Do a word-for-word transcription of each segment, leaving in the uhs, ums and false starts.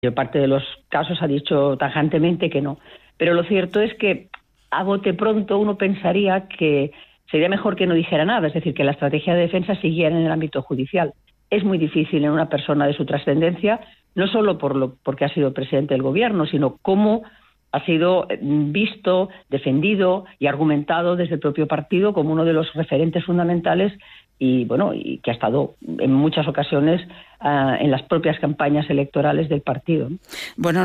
mayor parte de los casos ha dicho tajantemente que no. Pero lo cierto es que a bote pronto uno pensaría que sería mejor que no dijera nada, es decir, que la estrategia de defensa siguiera en el ámbito judicial. Es muy difícil en una persona de su trascendencia, no solo por lo, porque ha sido presidente del gobierno, sino cómo ha sido visto, defendido y argumentado desde el propio partido como uno de los referentes fundamentales y bueno y que ha estado en muchas ocasiones uh, en las propias campañas electorales del partido. Bueno,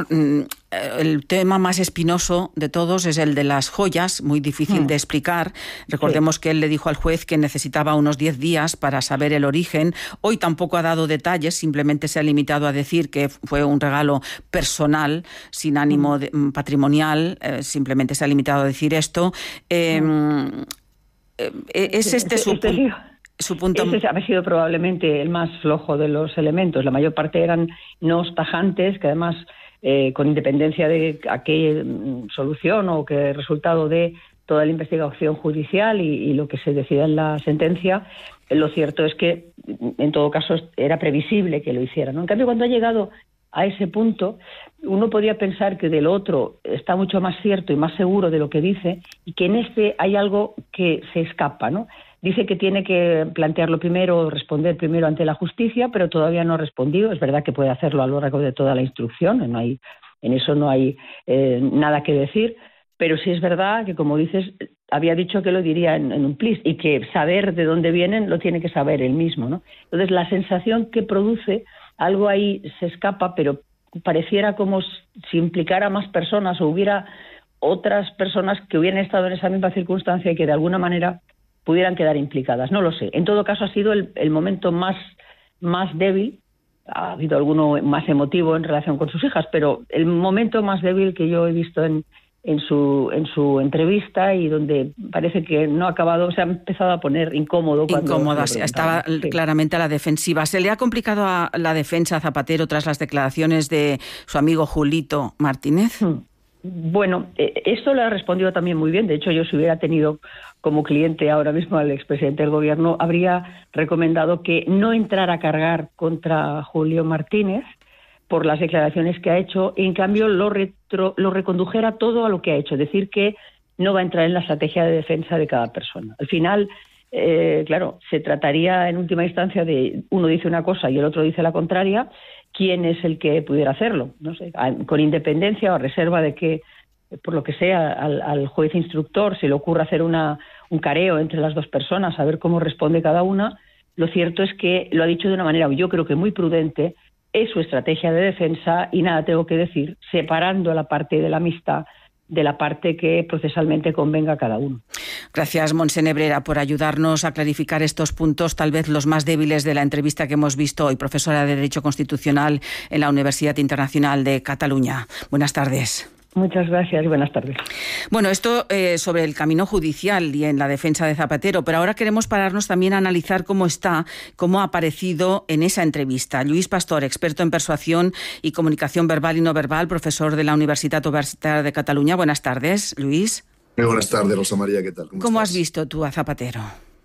el tema más espinoso de todos es el de las joyas, muy difícil hmm. de explicar. Recordemos sí. que él le dijo al juez que necesitaba unos diez días para saber el origen. Hoy tampoco ha dado detalles, simplemente se ha limitado a decir que fue un regalo personal, sin ánimo de, patrimonial, eh, simplemente se ha limitado a decir esto. Eh, hmm. eh, ¿Es este su punto? Su punto... Ese ha sido probablemente el más flojo de los elementos. La mayor parte eran no tajantes, que además, eh, con independencia de a qué solución o qué resultado de toda la investigación judicial y, y lo que se decida en la sentencia, lo cierto es que, en todo caso, era previsible que lo hicieran, ¿no? En cambio, cuando ha llegado a ese punto, uno podría pensar que del otro está mucho más cierto y más seguro de lo que dice y que en este hay algo que se escapa, ¿no? Dice que tiene que plantearlo primero, responder primero ante la justicia, pero todavía no ha respondido. Es verdad que puede hacerlo a lo largo de toda la instrucción, no hay, en eso no hay eh, nada que decir, pero sí es verdad que, como dices, había dicho que lo diría en, en un plis y que saber de dónde vienen lo tiene que saber él mismo, ¿no? Entonces, la sensación que produce, algo ahí se escapa, pero pareciera como si implicara más personas o hubiera otras personas que hubieran estado en esa misma circunstancia y que de alguna manera pudieran quedar implicadas. No lo sé. En todo caso, ha sido el, el momento más, más débil. Ha habido alguno más emotivo en relación con sus hijas, pero el momento más débil que yo he visto en, en, su, en su entrevista y donde parece que no ha acabado, se ha empezado a poner incómodo. Incómoda, estaba sí. claramente a la defensiva. ¿Se le ha complicado a la defensa a Zapatero tras las declaraciones de su amigo Julito Martínez? Hmm. Bueno, eh, esto lo ha respondido también muy bien. De hecho, yo si hubiera tenido como cliente ahora mismo al expresidente del gobierno, habría recomendado que no entrara a cargar contra Julio Martínez por las declaraciones que ha hecho y en cambio lo, retro, lo recondujera todo a lo que ha hecho, es decir, que no va a entrar en la estrategia de defensa de cada persona. Al final, eh, claro, se trataría en última instancia de uno dice una cosa y el otro dice la contraria. ¿Quién es el que pudiera hacerlo? No sé, con independencia o a reserva de que, por lo que sea, al, al juez instructor se le ocurra hacer una, un careo entre las dos personas, a ver cómo responde cada una. Lo cierto es que lo ha dicho de una manera, yo creo que muy prudente, es su estrategia de defensa y nada tengo que decir, separando la parte de la amistad de la parte que procesalmente convenga a cada uno. Gracias, Montse Nebrera, por ayudarnos a clarificar estos puntos, tal vez los más débiles de la entrevista que hemos visto hoy, profesora de Derecho Constitucional en la Universidad Internacional de Cataluña. Buenas tardes. Muchas gracias y buenas tardes. Bueno, esto eh, sobre el camino judicial y en la defensa de Zapatero, pero ahora queremos pararnos también a analizar cómo está, cómo ha aparecido en esa entrevista. Lluís Pastor, experto en persuasión y comunicación verbal y no verbal, profesor de la Universitat Oberta de Cataluña. Buenas tardes, Lluís. Muy buenas tardes, Rosa María, ¿qué tal? ¿Cómo, ¿Cómo has visto tú a Zapatero?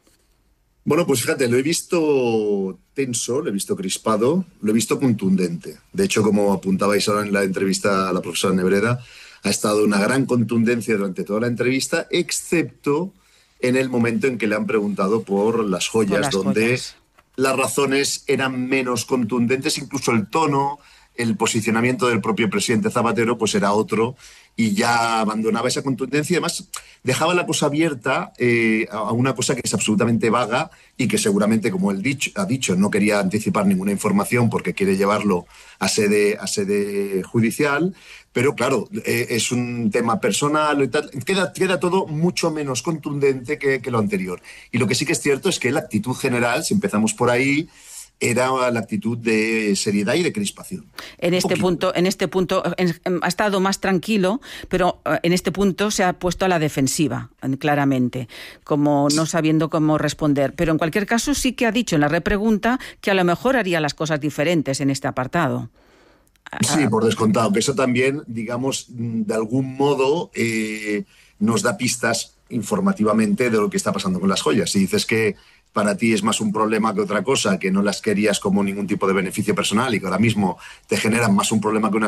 Bueno, pues fíjate, lo he visto tenso, lo he visto crispado, lo he visto contundente. De hecho, como apuntabais ahora en la entrevista a la profesora Nebrera, ha estado una gran contundencia durante toda la entrevista, excepto en el momento en que le han preguntado por las joyas, por las donde joyas. Las razones eran menos contundentes, incluso el tono, el posicionamiento del propio presidente Zapatero pues era otro y ya abandonaba esa contundencia y además dejaba la cosa abierta eh, a una cosa que es absolutamente vaga y que seguramente, como él dicho, ha dicho, no quería anticipar ninguna información porque quiere llevarlo a sede, a sede judicial, pero claro, eh, es un tema personal y tal, queda, queda todo mucho menos contundente que, que lo anterior. Y lo que sí que es cierto es que la actitud general, si empezamos por ahí, era la actitud de seriedad y de crispación. En este punto, en este punto en, ha estado más tranquilo, pero en este punto se ha puesto a la defensiva, claramente, como no sabiendo cómo responder. Pero en cualquier caso sí que ha dicho en la repregunta que a lo mejor haría las cosas diferentes en este apartado. Sí, por descontado, que eso también, digamos, de algún modo eh, nos da pistas informativamente de lo que está pasando con las joyas. Si dices que para ti es más un problema que otra cosa, que no las querías como ningún tipo de beneficio personal y que ahora mismo te generan más un problema que una